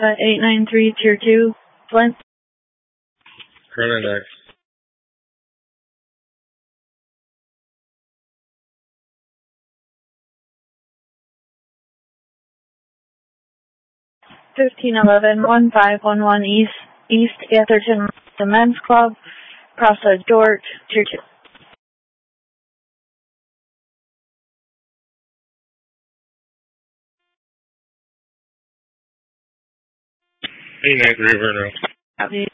893 Tier 2, Flint. Corona next. $1511-1511 East Atherton, the Men's Club, Crossroads Dork, Tier 2. 893 Verno. Copy.